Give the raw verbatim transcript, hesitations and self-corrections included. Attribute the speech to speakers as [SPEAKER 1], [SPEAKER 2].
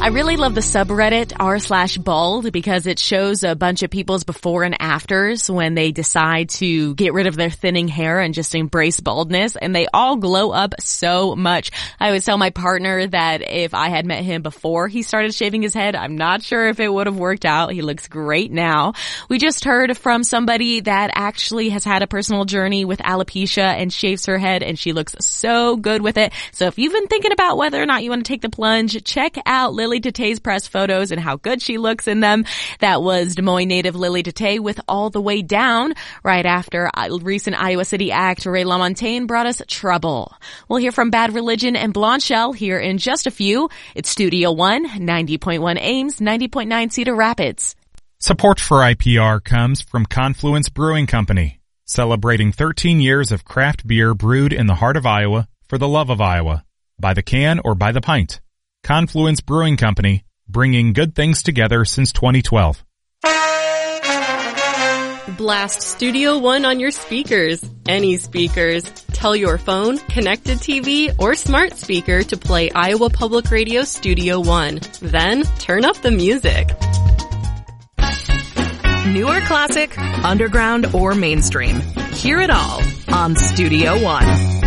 [SPEAKER 1] I really love the subreddit r slash bald because it shows a bunch of people's before and afters when they decide to get rid of their thinning hair and just embrace baldness, and they all glow up so much. I always tell my partner that if I had met him before he started shaving his head, I'm not sure if it would have worked out. He looks great now. We just heard from somebody that actually has had a personal journey with alopecia and shaves her head, and she looks so good with it. So if you've been thinking about whether or not you want to take the plunge, check out Lily Tatay's press photos and how good she looks in them. That was Des Moines native Lily Tatay with All the Way Down. Right after a recent Iowa City act, Ray LaMontagne brought us Trouble. We'll hear from Bad Religion and Blondshell here in just a few. It's Studio One, ninety point one Ames, ninety point nine Cedar Rapids.
[SPEAKER 2] Support for I P R comes from Confluence Brewing Company, celebrating thirteen years of craft beer brewed in the heart of Iowa for the love of Iowa. By the can or by the pint. Confluence Brewing Company, bringing good things together since twenty twelve.
[SPEAKER 3] Blast Studio One on your speakers. Any speakers. Tell your phone, connected T V, or smart speaker to play Iowa Public Radio Studio One. Then, turn up the music.
[SPEAKER 4] New or classic, underground or mainstream. Hear it all on Studio One.